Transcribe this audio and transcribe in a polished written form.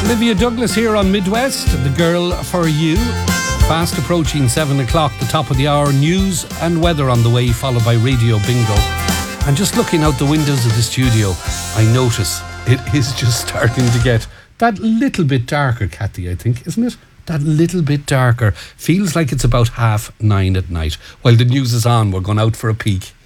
Olivia Douglas here on Midwest, The Girl for You. Fast approaching 7 o'clock, the top of the hour, news and weather on the way, followed by Radio Bingo. And just looking out the windows of the studio, I notice it is just starting to get that little bit darker, Kathy, I think, isn't it? That little bit darker. Feels like it's about 9:30 at night. While the news is on, we're going out for a peek.